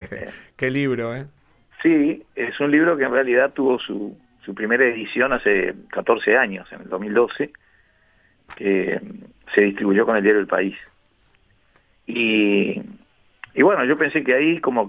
Qué libro, ¿eh? Sí, es un libro que en realidad tuvo su primera edición hace 14 años, en el 2012, que se distribuyó con el diario El País. Y, y bueno, yo pensé que ahí como